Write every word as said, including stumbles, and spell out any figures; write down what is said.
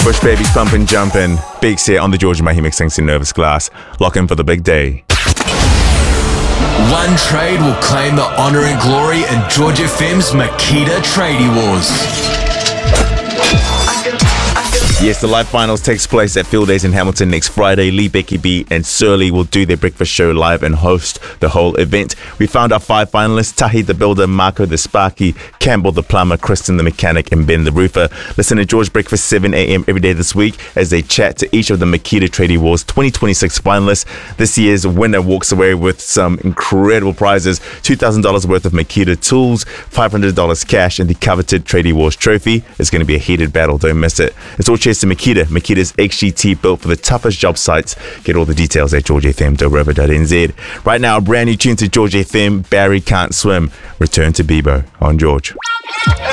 Bush Babies pumping, jumping. Big set on the Georgia Mahi mix thanks to Nervous Glass. Lock in for the big day. One trade will claim the honour and glory in Georgia F M's Makita Tradie Wars. Yes, the live finals takes place at Field Days in Hamilton next Friday. Lee, Becky B and Surly will do their breakfast show live and host the whole event. We found our five finalists: Tahi the Builder, Marco the Sparky, Campbell the Plumber, Kristen the Mechanic and Ben the Roofer. Listen to George Breakfast seven a.m. every day this week as they chat to each of the Makita Tradie Wars twenty twenty-six finalists. This year's winner walks away with some incredible prizes: two thousand dollars worth of Makita tools, five hundred dollars cash and the coveted Tradie Wars trophy. It's going to be a heated battle, don't miss it. It's all cheers to Makita. Makita's X G T built for the toughest job sites. Get all the details at george f m dot rover dot n z. Right now, a brand new tune to George F M, Barry Can't Swim. Return to Bebo on George.